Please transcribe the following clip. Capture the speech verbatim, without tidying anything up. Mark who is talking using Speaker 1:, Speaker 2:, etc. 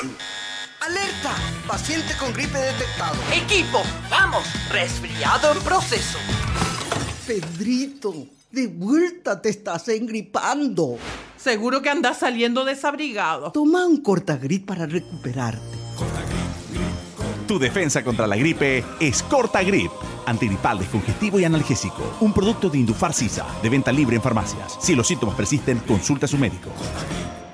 Speaker 1: ¡Alerta! Paciente con gripe detectado.
Speaker 2: Equipo, vamos. Resfriado en proceso.
Speaker 1: Pedrito, de vuelta te estás engripando.
Speaker 3: Seguro que andas saliendo desabrigado.
Speaker 1: Toma un Cortagrit para recuperarte.
Speaker 4: Tu defensa contra la gripe es Cortagrit. Antigripal, descongestivo y analgésico. Un producto de Indufar Sisa, de venta libre en farmacias. Si los síntomas persisten, consulta a su médico.